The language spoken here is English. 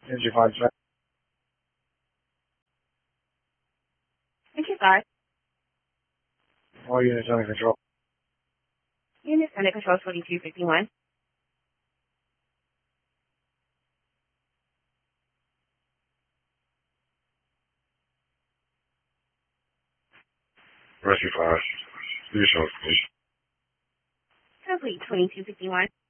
Engine 5, Entry 5. all units under control. Units under control 4251. Rescue 5. Do yourself, please. Complete 2251.